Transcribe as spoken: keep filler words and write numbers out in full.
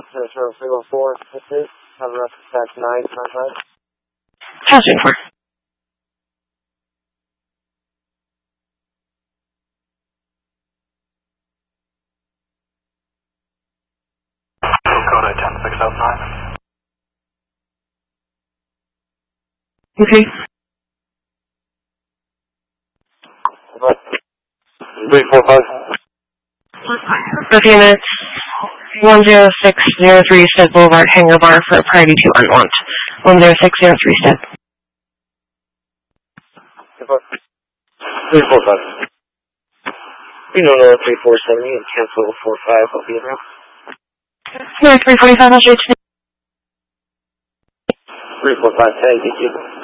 zero zero four, this is, have enough tax nine nine five. Passing for. Dakota ten six oh nine. Okay. three four five. Phoenix one zero six zero three Stead Boulevard, Hangar Bar for priority to unwant. one zero six zero three Stead. three four five. You know, no, three four seventy and cancel four five. I'll be around. No, three forty-five, I'll shoot you. three four five, thank you.